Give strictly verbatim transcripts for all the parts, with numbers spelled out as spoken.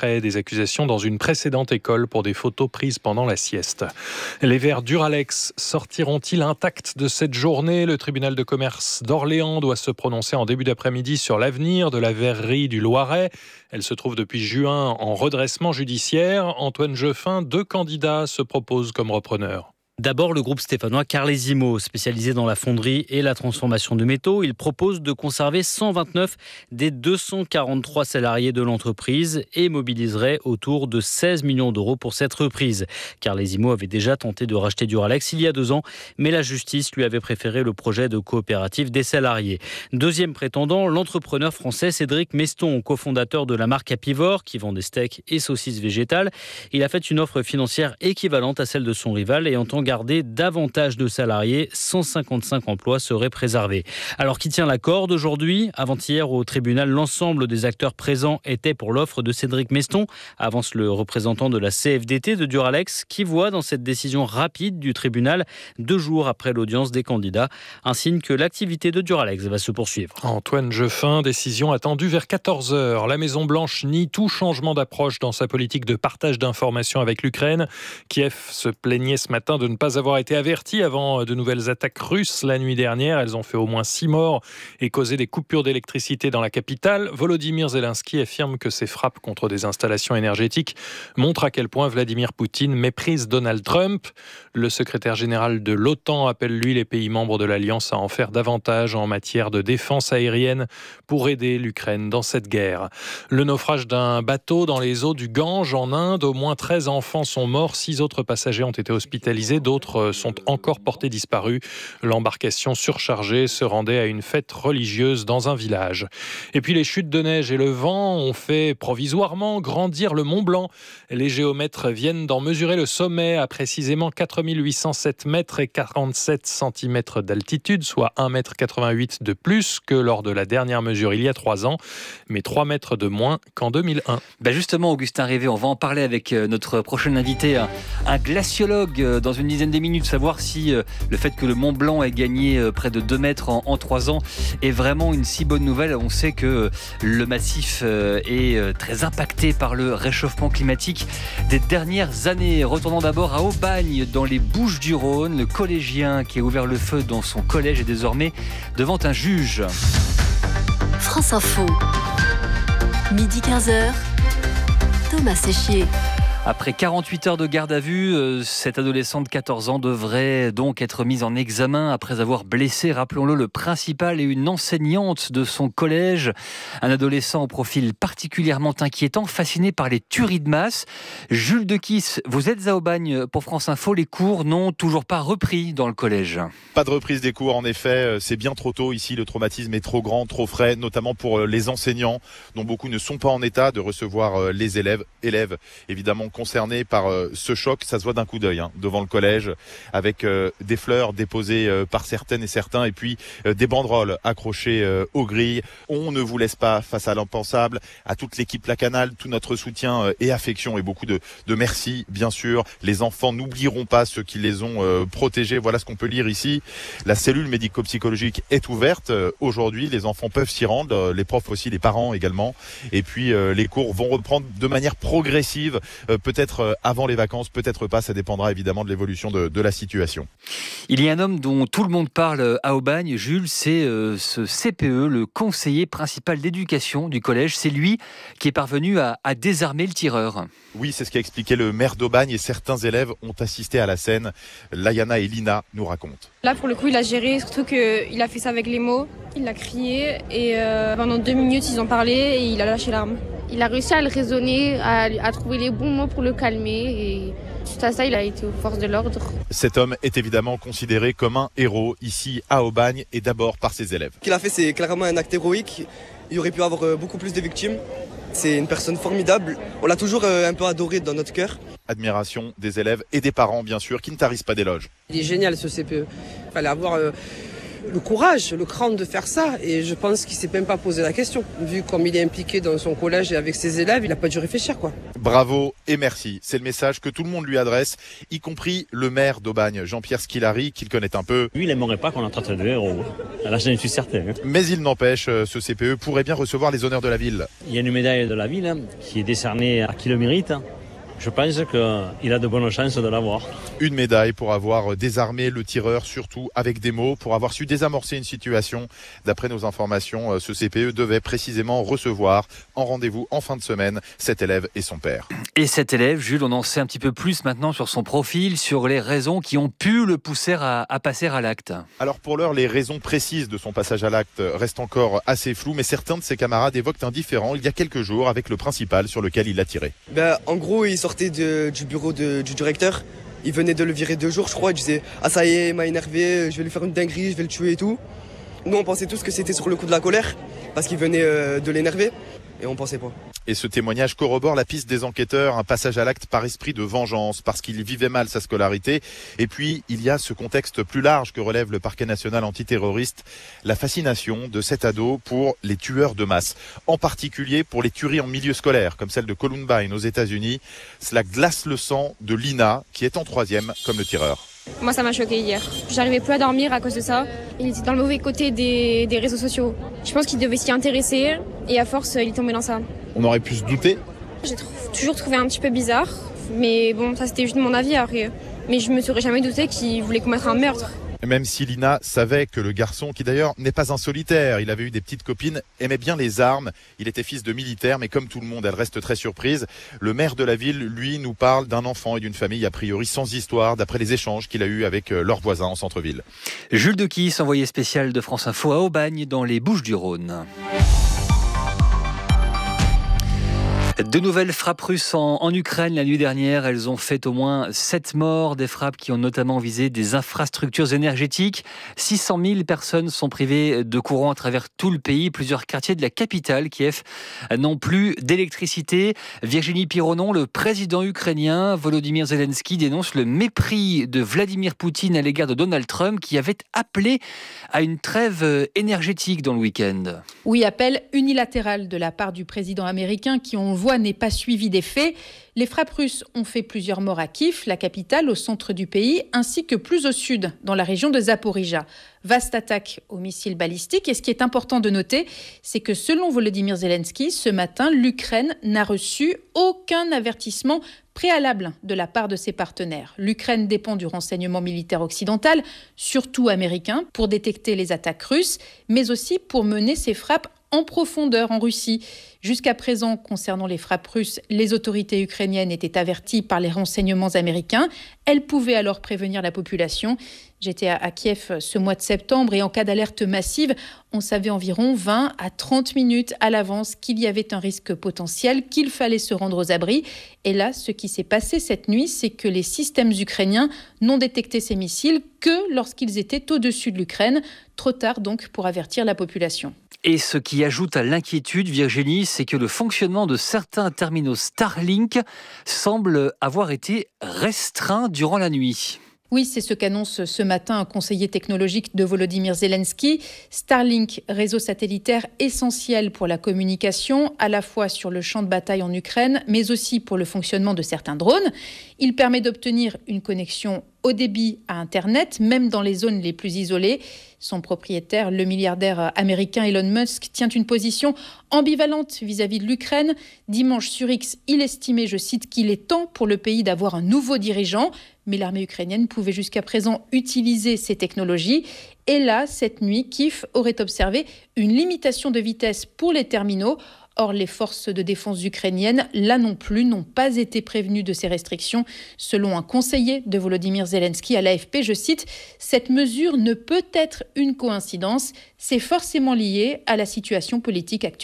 après des accusations dans une précédente école pour des photos prises pendant la sieste. Les verres Duralex sortiront-ils intacts de cette journée ? Le tribunal de commerce d'Orléans doit se prononcer en début d'après-midi sur l'avenir de la verrerie du Loiret. Elle se trouve depuis juin en redressement judiciaire. Antoine Jeffin, deux candidats se proposent comme repreneurs. D'abord, le groupe stéphanois Carlesimo, spécialisé dans la fonderie et la transformation de métaux. Il propose de conserver cent vingt-neuf des deux cent quarante-trois salariés de l'entreprise et mobiliserait autour de seize millions d'euros pour cette reprise. Carlesimo avait déjà tenté de racheter Duralex il y a deux ans, mais la justice lui avait préféré le projet de coopérative des salariés. Deuxième prétendant, l'entrepreneur français Cédric Meston, cofondateur de la marque Apivore, qui vend des steaks et saucisses végétales. Il a fait une offre financière équivalente à celle de son rival et entend garder davantage de salariés, cent cinquante-cinq emplois seraient préservés. Alors qui tient la corde aujourd'hui ? Avant-hier au tribunal, l'ensemble des acteurs présents étaient pour l'offre de Cédric Meston, avance le représentant de la C F D T de Duralex, qui voit dans cette décision rapide du tribunal, deux jours après l'audience des candidats, un signe que l'activité de Duralex va se poursuivre. Antoine Jeffin, décision attendue vers quatorze heures. La Maison-Blanche nie tout changement d'approche dans sa politique de partage d'informations avec l'Ukraine. Kiev se plaignait ce matin de ne pas avoir été averti avant de nouvelles attaques russes la nuit dernière. Elles ont fait au moins six morts et causé des coupures d'électricité dans la capitale. Volodymyr Zelensky affirme que ces frappes contre des installations énergétiques montrent à quel point Vladimir Poutine méprise Donald Trump. Le secrétaire général de l'OTAN appelle lui les pays membres de l'Alliance à en faire davantage en matière de défense aérienne pour aider l'Ukraine dans cette guerre. Le naufrage d'un bateau dans les eaux du Gange en Inde, au moins treize enfants sont morts, six autres passagers ont été hospitalisés, d'autres sont encore portés disparus. L'embarcation surchargée se rendait à une fête religieuse dans un village. Et puis les chutes de neige et le vent ont fait provisoirement grandir le Mont Blanc. Les géomètres viennent d'en mesurer le sommet à précisément quatre mille huit cent sept mètres et quarante-sept centimètres d'altitude, soit un mètre quatre-vingt-huit de plus que lors de la dernière mesure il y a trois ans, mais trois mètres de moins qu'en deux mille un. Ben justement, Augustin Révé, on va en parler avec notre prochain invité, un, un glaciologue, dans une dizaine de minutes, savoir si euh, le fait que le Mont Blanc ait gagné euh, près de deux mètres en, en trois ans est vraiment une si bonne nouvelle. On sait que euh, le massif euh, est euh, très impacté par le réchauffement climatique des dernières années. Retournons d'abord à Aubagne, dans les Bouches-du-Rhône. Le collégien qui a ouvert le feu dans son collège est désormais devant un juge. France Info, midi quinze heures, Thomas Séchier. Après quarante-huit heures de garde à vue, euh, cette adolescente de quatorze ans devrait donc être mise en examen après avoir blessé, rappelons-le, le principal et une enseignante de son collège. Un adolescent au profil particulièrement inquiétant, fasciné par les tueries de masse. Jules Dequis, vous êtes à Aubagne pour France Info. Les cours n'ont toujours pas repris dans le collège. Pas de reprise des cours, en effet. C'est bien trop tôt ici. Le traumatisme est trop grand, trop frais, notamment pour les enseignants, dont beaucoup ne sont pas en état de recevoir les élèves. Élèves, évidemment, concernés par euh, ce choc. Ça se voit d'un coup d'œil hein, devant le collège, avec euh, des fleurs déposées euh, par certaines et certains, et puis euh, des banderoles accrochées euh, aux grilles. On ne vous laisse pas face à l'impensable. À toute l'équipe La Canale, tout notre soutien euh, et affection, et beaucoup de, de merci, bien sûr. Les enfants n'oublieront pas ceux qui les ont euh, protégés. Voilà ce qu'on peut lire ici. La cellule médico-psychologique est ouverte euh, aujourd'hui. Les enfants peuvent s'y rendre, euh, les profs aussi, les parents également. Et puis euh, les cours vont reprendre de manière progressive, euh, peut-être avant les vacances, peut-être pas, ça dépendra évidemment de l'évolution de, de la situation. Il y a un homme dont tout le monde parle à Aubagne, Jules, c'est euh, ce C P E, le conseiller principal d'éducation du collège. C'est lui qui est parvenu à, à désarmer le tireur. Oui, c'est ce qu'a expliqué le maire d'Aubagne, et certains élèves ont assisté à la scène. Layana et Lina nous racontent. Là, pour le coup, il a géré, surtout qu'il a fait ça avec les mots. Il a crié et euh, pendant deux minutes, ils ont parlé et il a lâché l'arme. Il a réussi à le raisonner, à, à trouver les bons mots pour le calmer, et suite à ça, il a été aux forces de l'ordre. Cet homme est évidemment considéré comme un héros ici à Aubagne, et d'abord par ses élèves. Ce qu'il a fait, c'est clairement un acte héroïque. Il aurait pu avoir beaucoup plus de victimes. C'est une personne formidable. On l'a toujours un peu adoré dans notre cœur. Admiration des élèves et des parents, bien sûr, qui ne tarissent pas d'éloges. Il est génial, ce C P E. Il fallait avoir... Euh... le courage, le cran de faire ça. Et je pense qu'il ne s'est même pas posé la question. Vu comme il est impliqué dans son collège et avec ses élèves, il n'a pas dû réfléchir, quoi. Bravo et merci. C'est le message que tout le monde lui adresse, y compris le maire d'Aubagne, Jean-Pierre Squillari, qu'il connaît un peu. Lui, il n'aimerait pas qu'on en traite de héros. Là, j'en suis certain. Mais il n'empêche, ce C P E pourrait bien recevoir les honneurs de la ville. Il y a une médaille de la ville hein, qui est décernée à qui le mérite. Je pense qu'il a de bonnes chances de l'avoir. Une médaille pour avoir désarmé le tireur, surtout avec des mots, pour avoir su désamorcer une situation. D'après nos informations, ce C P E devait précisément recevoir en rendez-vous en fin de semaine cet élève et son père. Et cet élève, Jules, on en sait un petit peu plus maintenant sur son profil, sur les raisons qui ont pu le pousser à, à passer à l'acte. Alors pour l'heure, les raisons précises de son passage à l'acte restent encore assez floues, mais certains de ses camarades évoquent un différend il y a quelques jours avec le principal sur lequel il l'a tiré. Ben, en gros, il sortait de, du bureau de, du directeur. Il venait de le virer deux jours, je crois. Il disait « Ah ça y est, il m'a énervé, je vais lui faire une dinguerie, je vais le tuer et tout ». Nous, on pensait tous que c'était sur le coup de la colère, parce qu'il venait euh, de l'énerver, et on pensait pas. Et ce témoignage corrobore la piste des enquêteurs, un passage à l'acte par esprit de vengeance, parce qu'il vivait mal sa scolarité. Et puis, il y a ce contexte plus large que relève le parquet national antiterroriste, la fascination de cet ado pour les tueurs de masse, en particulier pour les tueries en milieu scolaire, comme celle de Columbine aux États-Unis. Cela glace le sang de Lina, qui est en troisième comme le tireur. Moi, ça m'a choqué hier. J'arrivais plus à dormir à cause de ça. Il était dans le mauvais côté des, des réseaux sociaux. Je pense qu'il devait s'y intéresser et à force, il est tombé dans ça. On aurait pu se douter. J'ai tr- toujours trouvé un petit peu bizarre, mais bon, ça c'était juste mon avis après. Mais je me serais jamais douté qu'il voulait commettre un meurtre. Même si Lina savait que le garçon, qui d'ailleurs n'est pas un solitaire, il avait eu des petites copines, aimait bien les armes. Il était fils de militaire, mais comme tout le monde, elle reste très surprise. Le maire de la ville, lui, nous parle d'un enfant et d'une famille a priori sans histoire, d'après les échanges qu'il a eus avec leurs voisins en centre-ville. Jules Dequis, envoyé spécial de France Info à Aubagne, dans les Bouches-du-Rhône. De nouvelles frappes russes en, en Ukraine la nuit dernière. Elles ont fait au moins sept morts. Des frappes qui ont notamment visé des infrastructures énergétiques. six cent mille personnes sont privées de courant à travers tout le pays. Plusieurs quartiers de la capitale, Kiev, n'ont plus d'électricité. Virginie Pironon, le président ukrainien Volodymyr Zelensky, dénonce le mépris de Vladimir Poutine à l'égard de Donald Trump, qui avait appelé à une trêve énergétique dans le week-end. Oui, appel unilatéral de la part du président américain qui, on le voit, n'est pas suivi des faits. Les frappes russes ont fait plusieurs morts à Kiev, la capitale, au centre du pays, ainsi que plus au sud, dans la région de Zaporijia. Vaste attaque aux missiles balistiques. Et ce qui est important de noter, c'est que selon Volodymyr Zelensky, ce matin, l'Ukraine n'a reçu aucun avertissement préalable de la part de ses partenaires. L'Ukraine dépend du renseignement militaire occidental, surtout américain, pour détecter les attaques russes, mais aussi pour mener ses frappes en profondeur en Russie. Jusqu'à présent, concernant les frappes russes, les autorités ukrainiennes étaient averties par les renseignements américains. Elles pouvaient alors prévenir la population. J'étais à Kiev ce mois de septembre et en cas d'alerte massive, on savait environ vingt à trente minutes à l'avance qu'il y avait un risque potentiel, qu'il fallait se rendre aux abris. Et là, ce qui s'est passé cette nuit, c'est que les systèmes ukrainiens n'ont détecté ces missiles que lorsqu'ils étaient au-dessus de l'Ukraine. Trop tard donc pour avertir la population. Et ce qui ajoute à l'inquiétude, Virginie, c'est que le fonctionnement de certains terminaux Starlink semble avoir été restreint durant la nuit. Oui, c'est ce qu'annonce ce matin un conseiller technologique de Volodymyr Zelensky. Starlink, réseau satellitaire essentiel pour la communication, à la fois sur le champ de bataille en Ukraine, mais aussi pour le fonctionnement de certains drones. Il permet d'obtenir une connexion haut débit à Internet, même dans les zones les plus isolées. Son propriétaire, le milliardaire américain Elon Musk, tient une position ambivalente vis-à-vis de l'Ukraine. Dimanche sur X, il estimait, je cite, qu'il est temps pour le pays d'avoir un nouveau dirigeant. Mais l'armée ukrainienne pouvait jusqu'à présent utiliser ces technologies. Et là, cette nuit, Kiev aurait observé une limitation de vitesse pour les terminaux. Or, les forces de défense ukrainiennes, là non plus, n'ont pas été prévenues de ces restrictions. Selon un conseiller de Volodymyr Zelensky à l'A F P, je cite, « Cette mesure ne peut être une coïncidence, c'est forcément lié à la situation politique actuelle. »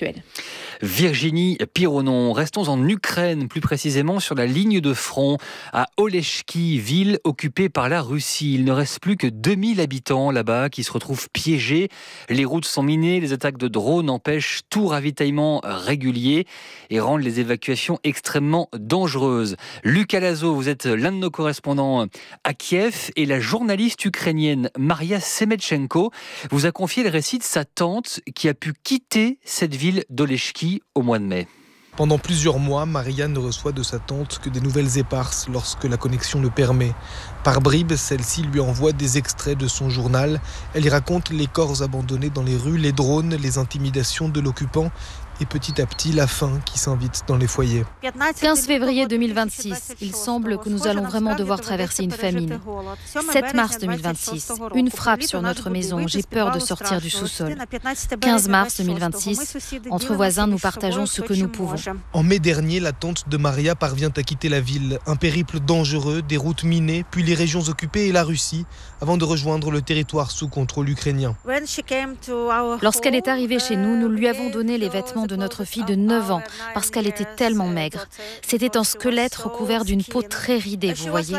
Virginie Pironon, restons en Ukraine, plus précisément sur la ligne de front à Oleshki, ville occupée par la Russie. Il ne reste plus que deux mille habitants là-bas qui se retrouvent piégés. Les routes sont minées, les attaques de drones empêchent tout ravitaillement réguliers et rendent les évacuations extrêmement dangereuses. Lucas Lazo, vous êtes l'un de nos correspondants à Kiev et la journaliste ukrainienne Maria Semetchenko vous a confié le récit de sa tante qui a pu quitter cette ville d'Oleshki au mois de mai. Pendant plusieurs mois, Maria ne reçoit de sa tante que des nouvelles éparses lorsque la connexion le permet. Par bribes, celle-ci lui envoie des extraits de son journal. Elle y raconte les corps abandonnés dans les rues, les drones, les intimidations de l'occupant et petit à petit la faim qui s'invite dans les foyers. quinze février deux mille vingt-six, il semble que nous allons vraiment devoir traverser une famine. sept mars deux mille vingt-six, une frappe sur notre maison, j'ai peur de sortir du sous-sol. quinze mars deux mille vingt-six, entre voisins, nous partageons ce que nous pouvons. En mai dernier, la tante de Maria parvient à quitter la ville. Un périple dangereux, des routes minées, puis les régions occupées et la Russie, avant de rejoindre le territoire sous contrôle ukrainien. Lorsqu'elle est arrivée chez nous, nous lui avons donné les vêtements de notre fille de neuf ans parce qu'elle était tellement maigre. C'était un squelette recouvert d'une peau très ridée, vous voyez.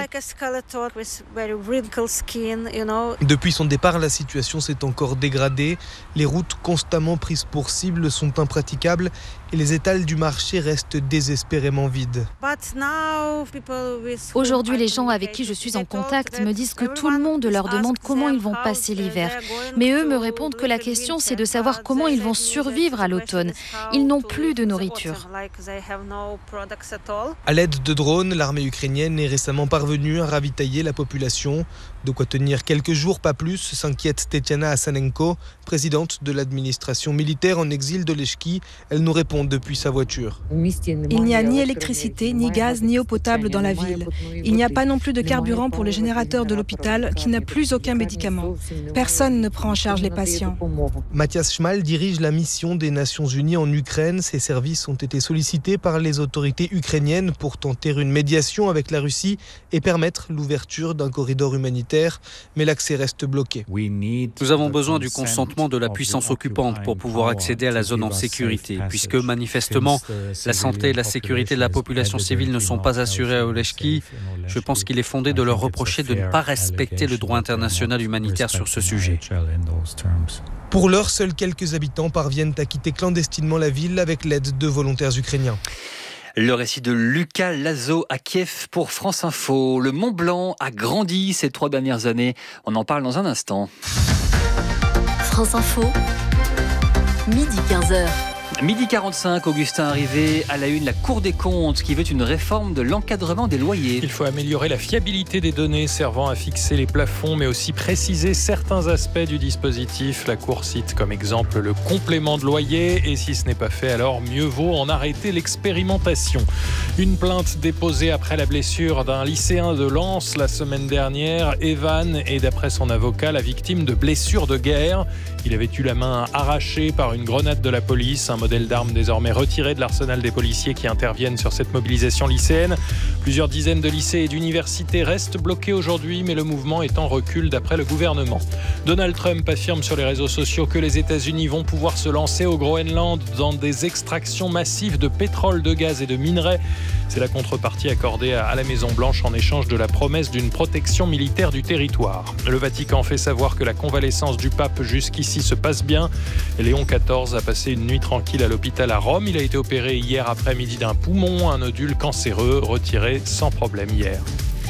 Depuis son départ, la situation s'est encore dégradée. Les routes constamment prises pour cible sont impraticables et les étals du marché restent désespérément vides. Aujourd'hui, les gens avec qui je suis en contact me disent que tout le monde leur demande comment ils vont passer l'hiver. Mais eux me répondent que la question, c'est de savoir comment ils vont survivre à l'automne. Ils n'ont plus de nourriture. À l'aide de drones, l'armée ukrainienne est récemment parvenue à ravitailler la population. De quoi tenir quelques jours, pas plus, s'inquiète Tetiana Asanenko, présidente de l'administration militaire en exil d'Oleshki. Elle nous répond depuis sa voiture. Il n'y a ni électricité, ni gaz, ni eau potable dans la ville. Il n'y a pas non plus de carburant pour le générateur de l'hôpital qui n'a plus aucun médicament. Personne ne prend en charge les patients. Mathias Schmal dirige la mission des Nations Unies en Ukraine. Ses services ont été sollicités par les autorités ukrainiennes pour tenter une médiation avec la Russie et permettre l'ouverture d'un corridor humanitaire, mais l'accès reste bloqué. Nous avons besoin du consentement de la puissance occupante pour pouvoir accéder à la zone en sécurité, puisque manifestement, la santé et la sécurité de la population civile ne sont pas assurées à Oleshki. Je pense qu'il est fondé de leur reprocher de ne pas respecter le droit international humanitaire sur ce sujet. Pour l'heure, seuls quelques habitants parviennent à quitter clandestinement la ville avec l'aide de volontaires ukrainiens. Le récit de Lucas Lazo à Kiev pour France Info. Le Mont Blanc a grandi ces trois dernières années. On en parle dans un instant. France Info, midi quinze heures. Midi quarante-cinq, Augustin arrivé à la une, la Cour des comptes qui veut une réforme de l'encadrement des loyers. Il faut améliorer la fiabilité des données servant à fixer les plafonds, mais aussi préciser certains aspects du dispositif. La Cour cite comme exemple le complément de loyer et si ce n'est pas fait, alors mieux vaut en arrêter l'expérimentation. Une plainte déposée après la blessure d'un lycéen de Lens la semaine dernière. Evan est d'après son avocat la victime de blessures de guerre. Il avait eu la main arrachée par une grenade de la police, un modèle d'arme désormais retiré de l'arsenal des policiers qui interviennent sur cette mobilisation lycéenne. Plusieurs dizaines de lycées et d'universités restent bloqués aujourd'hui, mais le mouvement est en recul d'après le gouvernement. Donald Trump affirme sur les réseaux sociaux que les États-Unis vont pouvoir se lancer au Groenland dans des extractions massives de pétrole, de gaz et de minerais. C'est la contrepartie accordée à la Maison-Blanche en échange de la promesse d'une protection militaire du territoire. Le Vatican fait savoir que la convalescence du pape jusqu'ici se passe bien. Léon quatorze a passé une nuit tranquille à l'hôpital à Rome. Il a été opéré hier après-midi d'un poumon, un nodule cancéreux retiré sans problème hier.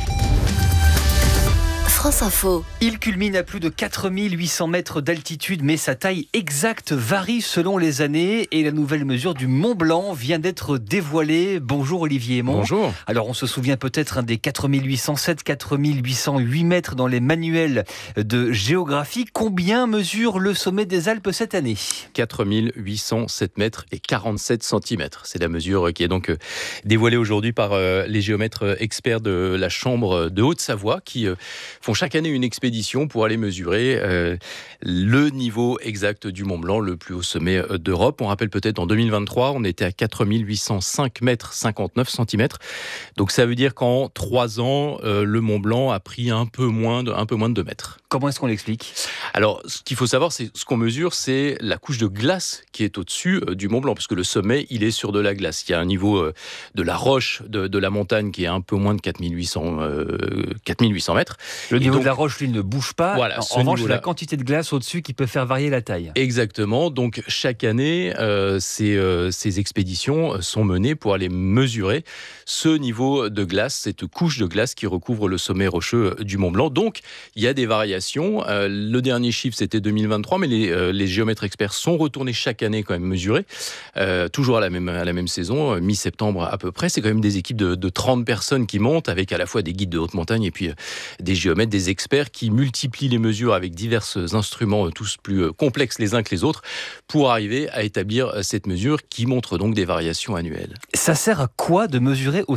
France Info. Il culmine à plus de quatre mille huit cents mètres d'altitude, mais sa taille exacte varie selon les années et la nouvelle mesure du Mont Blanc vient d'être dévoilée. Bonjour Olivier Aymon. Bonjour. Alors on se souvient peut-être des quatre mille huit cent sept, quatre mille huit cent huit mètres dans les manuels de géographie. Combien mesure le sommet des Alpes cette année ? quatre mille huit cent sept mètres et quarante-sept centimètres. C'est la mesure qui est donc dévoilée aujourd'hui par les géomètres experts de la Chambre de Haute-Savoie qui font chaque année une expédition pour aller mesurer euh, le niveau exact du Mont Blanc, le plus haut sommet d'Europe. On rappelle peut-être en deux mille vingt-trois, on était à quatre mille huit cent cinq mètres cinquante-neuf centimètres. Donc ça veut dire qu'en trois ans, euh, le Mont Blanc a pris un peu moins de, un peu moins de deux mètres. Comment est-ce qu'on l'explique ? Alors, ce qu'il faut savoir, c'est ce qu'on mesure, c'est la couche de glace qui est au-dessus euh, du Mont Blanc, puisque le sommet, il est sur de la glace. Il y a un niveau euh, de la roche de, de la montagne qui est un peu moins de quatre mille huit cents, euh, quatre mille huit cents mètres. Le Le niveau donc, de la roche, lui, ne bouge pas. Voilà, en revanche, c'est la quantité de glace au-dessus qui peut faire varier la taille. Exactement. Donc, chaque année, euh, ces, euh, ces expéditions sont menées pour aller mesurer ce niveau de glace, cette couche de glace qui recouvre le sommet rocheux du Mont Blanc. Donc, il y a des variations. Euh, le dernier chiffre, c'était deux mille vingt-trois, mais les, euh, les géomètres experts sont retournés chaque année quand même mesurer, euh, toujours à la même, à la même saison, euh, mi-septembre à peu près. C'est quand même des équipes de, de trente personnes qui montent, avec à la fois des guides de haute montagne et puis euh, des géomètres, des experts qui multiplient les mesures avec divers instruments, euh, tous plus euh, complexes les uns que les autres, pour arriver à établir euh, cette mesure qui montre donc des variations annuelles. Ça sert à quoi de mesurer